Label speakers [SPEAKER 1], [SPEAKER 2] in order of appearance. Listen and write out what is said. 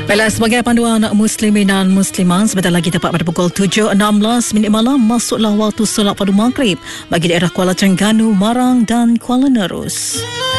[SPEAKER 1] Baiklah, sebagai panduan muslimin dan muslimat, sebentar lagi tepat pada pukul 7.16 malam masuklah waktu solat padu maghrib bagi daerah Kuala Terengganu, Marang dan Kuala Nerus.